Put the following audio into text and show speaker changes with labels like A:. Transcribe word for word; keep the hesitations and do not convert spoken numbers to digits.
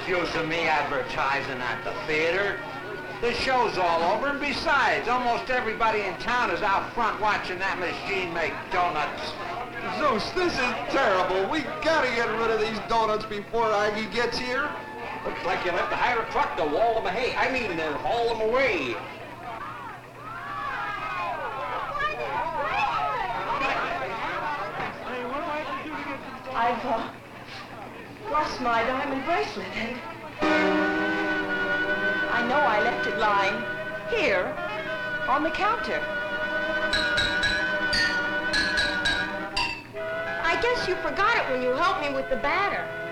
A: use of me advertising at the theater. The show's all over, and besides, almost everybody in town is out front watching that machine make donuts.
B: Zeus, this is terrible. We gotta get rid of these donuts before Aggie gets here.
C: Looks like you'll have to hire a truck to wall them hay. I mean, uh, haul them away.
D: I've uh, lost my diamond bracelet, and I know I left it lying here on the counter. I guess you forgot it when you helped me with the batter.